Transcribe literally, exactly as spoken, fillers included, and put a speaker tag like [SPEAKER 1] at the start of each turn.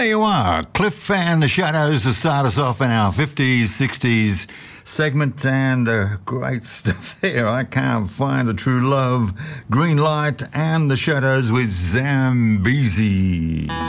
[SPEAKER 1] There you are, Cliff and the Shadows to start us off in our fifties, sixties segment, and uh, great stuff there. I Can't Find a True Love, Green Light, and the Shadows with Zambezi.